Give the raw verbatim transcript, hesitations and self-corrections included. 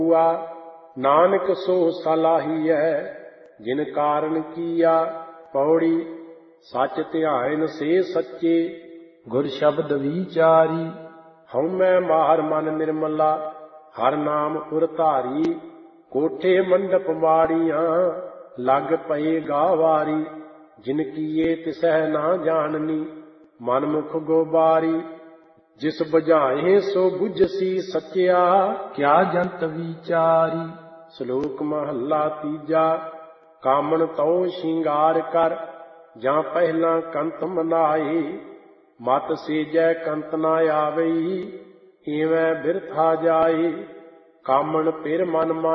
हुआ नानक सो सलाही है जिन कारण किया। पौड़ी सच ध्यान से सच्चे गुर शब्द विचारी। हउमੈ मार मन निर्मला हर नाम उर धारी। कोठे मंडप माड़ियां लग पए गावारी। जिन कीए तिसह ना जाननी मन मुख गोबारी। जिस बुझाए सो बुझसी सच्चिया क्या जंत विचारी। श्लोक महला तीजा। कामन तौ शिंगार कर ਜਾਂ ਪਹਿਲਾਂ ਕੰਤ ਮਨਾਈ। ਮਤ ਸੇਜੈ ਕੰਤ ਨਾ ਆਵਈ ਇਵੇਂ ਬਿਰਥਾ ਜਾਈ। ਕਾਮਣ ਪਿਰ ਮਨ